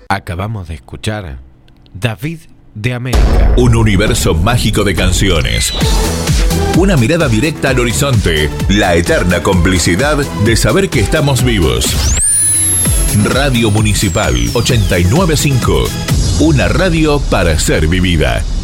Acabamos de escuchar David de América. Un universo mágico de canciones. Una mirada directa al horizonte. La eterna complicidad de saber que estamos vivos. Radio Municipal 895. Una radio para ser vivida.